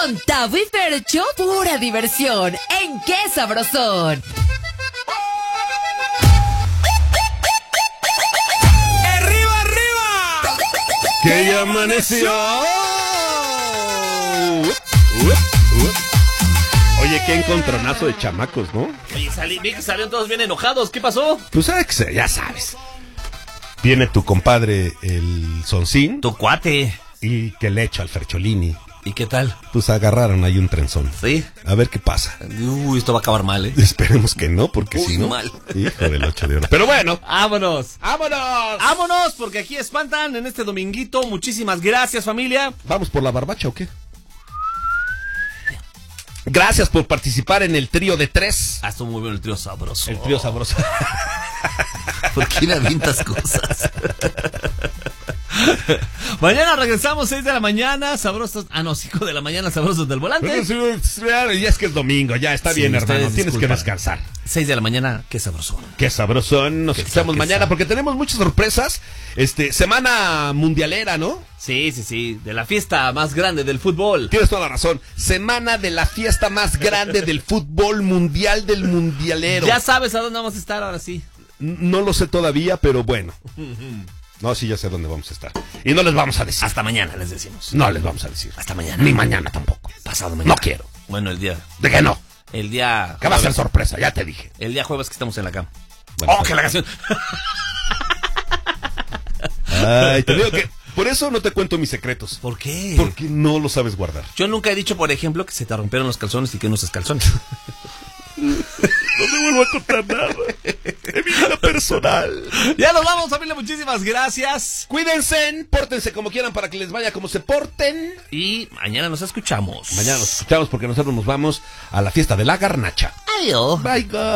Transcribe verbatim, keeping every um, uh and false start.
Con Tavo y Fercho, pura diversión. ¿En qué sabrosón? ¡Arriba, arriba! ¡Que ya amaneció! Oye, qué encontronazo de chamacos, ¿no? Oye, salí, vi que salieron todos bien enojados. ¿Qué pasó? Pues sabes, ya sabes. Viene tu compadre, el Soncín, Tu cuate. y que le echa al Fercholini. ¿Y qué tal? Pues agarraron ahí un trenzón. ¿Sí? A ver qué pasa. Uy, esto va a acabar mal, ¿eh? Esperemos que no, porque Uy, si no... mal. Hijo del ocho de oro. Pero bueno, ¡Vámonos! ¡vámonos! ¡Vámonos! Porque aquí espantan en este dominguito. Muchísimas gracias, familia. ¿Vamos por la barbacha o qué? Gracias por participar en el trío de tres. Ah, estuvo muy bueno el trío sabroso. El trío sabroso. ¿Por qué me avientas cosas? Mañana regresamos seis de la mañana, sabrosos. Ah, no, cinco de la mañana, sabrosos del volante. Ya es que es domingo, ya está Sí, bien, hermano. ustedes Tienes disculpan. que descansar. seis de la mañana, qué sabroso. Qué sabroso. Nos Qué escuchamos sa- qué mañana sa- porque tenemos muchas sorpresas. Este, semana mundialera, ¿no? Sí, sí, sí, de la fiesta más grande del fútbol. Tienes toda la razón. Semana de la fiesta más grande del fútbol mundial del mundialero. Ya sabes a dónde vamos a estar ahora sí. N- No lo sé todavía, pero bueno. No, sí, ya sé dónde vamos a estar. Y no les vamos a decir. Hasta mañana les decimos. No les vamos a decir. Hasta mañana. Ni mañana tampoco. Pasado mañana. No quiero. Bueno, el día. ¿De qué no? El día. Que va a ser jueves. sorpresa, ya te dije. El día jueves que estamos en la cama. Bueno, ¡Oh, pues. qué la canción! Ay, te digo que por eso no te cuento mis secretos. ¿Por qué? Porque no lo sabes guardar. Yo nunca he dicho, por ejemplo, que se te rompieron los calzones y que no usas calzones. No te vuelvo a contar nada. De mi vida personal. Ya nos vamos, familia. Muchísimas gracias. Cuídense, pórtense como quieran para que les vaya como se porten. Y mañana nos escuchamos. Mañana nos escuchamos porque nosotros nos vamos a la fiesta de la garnacha. Adiós. Bye, guys.